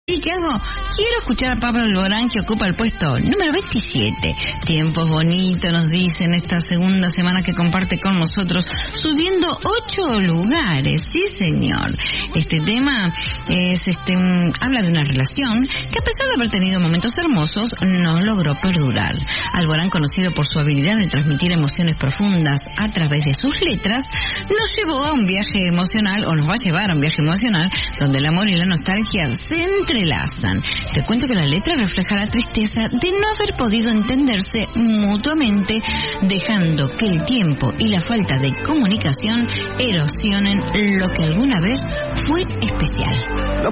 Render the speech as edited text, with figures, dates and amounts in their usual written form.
¿Y qué hago? Quiero escuchar a Pablo Alborán, que ocupa el puesto número 27. Tiempos bonitos, nos dicen, esta segunda semana que comparte con nosotros, subiendo 8 lugares. Sí, señor. Este tema es habla de una relación que, a pesar de haber tenido momentos hermosos, no logró perdurar. Alborán, conocido por su habilidad de transmitir emociones profundas a través de sus letras, nos llevó a un viaje emocional, o nos va a llevar a un viaje emocional, donde el amor y la nostalgia se entrelazan. Te cuento que la letra refleja la tristeza de no haber podido entenderse mutuamente, dejando que el tiempo y la falta de comunicación erosionen lo que alguna vez fue especial.